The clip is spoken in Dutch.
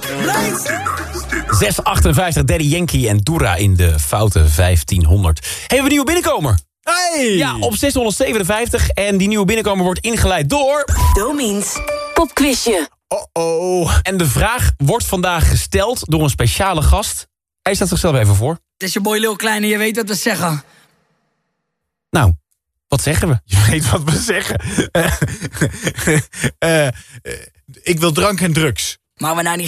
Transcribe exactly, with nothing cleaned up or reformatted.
zes achtenvijftig, Daddy Yankee en Doera in de foute vijftienhonderd. Hebben we een nieuwe binnenkomer? Hey! Ja, op zeshonderdzevenenvijftig. En die nieuwe binnenkomer wordt ingeleid door... Domiens popquizje. Oh-oh. En de vraag wordt vandaag gesteld door een speciale gast. Hij stelt zichzelf even voor. Het is je boy Lil Klein en je weet wat we zeggen. Nou, wat zeggen we? Je weet wat we zeggen. uh, uh, uh, ik wil drank en drugs. Maar we nou niet